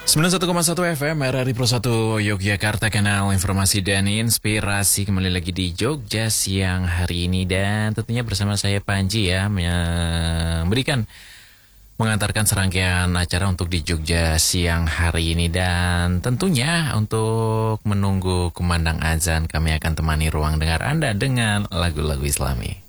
91,1 FM RRI Pro 1 Yogyakarta, kanal informasi dan inspirasi. Kembali lagi di Jogja siang hari ini, dan tentunya bersama saya Panji ya, mengantarkan serangkaian acara untuk di Jogja siang hari ini. Dan tentunya untuk menunggu kumandang azan, kami akan temani ruang dengar Anda dengan lagu-lagu Islami.